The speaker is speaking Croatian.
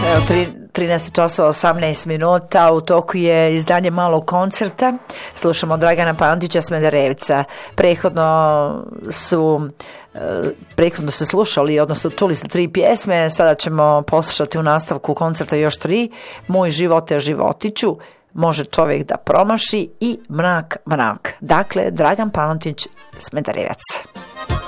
Evo, 13 časova 18 minuta, u toku je izdanje malog koncerta. Slušamo Dragana Pantića Smederevca. Prethodno ste slušali, odnosno čuli ste 3 pjesme, sada ćemo poslušati u nastavku koncerta još 3. Moj živote životiću, Može čovjek da promaši i Mrak, mrak. Dakle, Dragan Pantić Smederevac.